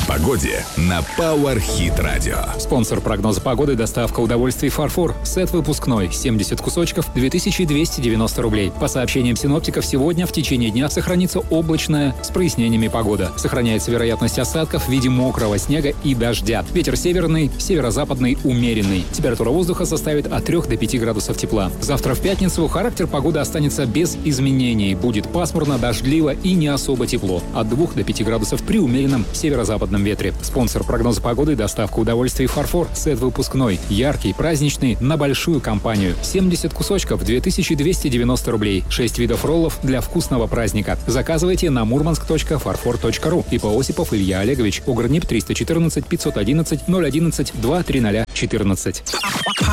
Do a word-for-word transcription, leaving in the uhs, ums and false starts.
погоде на Power Hit Radio. Спонсор прогноза погоды — доставка удовольствий «Фарфор». Сет выпускной. семьдесят кусочков, две тысячи двести девяносто рублей. По сообщениям синоптиков, сегодня в течение дня сохранится облачная с прояснениями погода. Сохраняется вероятность осадков в виде мокрого снега и дождя. Ветер северный, северо-западный умеренный. Температура воздуха составит от трёх до пяти градусов тепла. Завтра в пятницу характер погоды останется без изменений. Будет пасмурно, дождливо и не особо тепло. От двух до пяти градусов при умеренном северо-западном ветре. Спонсор прогноза погоды — доставка удовольствий «Фарфор». Сет выпускной. Яркий, праздничный, на большую компанию. семьдесят кусочков, две тысячи двести девяносто рублей. шесть видов роллов для вкусного праздника. Заказывайте на мурманск точка фарфор точка ру. И по Осипов Илья Олегович. Угрнип триста четырнадцать пятьсот одиннадцать ноль одиннадцать два три ноль четырнадцать.